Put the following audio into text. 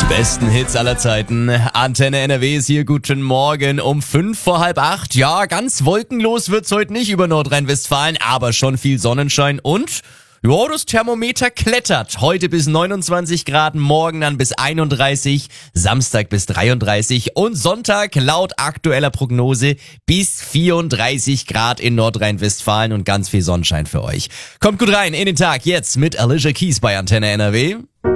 Besten Hits aller Zeiten. Antenne NRW ist hier. Guten Morgen um 7:55. Ja, ganz wolkenlos wird's heute nicht über Nordrhein-Westfalen, aber schon viel Sonnenschein und ja, das Thermometer klettert. Heute bis 29 Grad, morgen dann bis 31, Samstag bis 33 und Sonntag laut aktueller Prognose bis 34 Grad in Nordrhein-Westfalen und ganz viel Sonnenschein für euch. Kommt gut rein in den Tag jetzt mit Alicia Keys bei Antenne NRW.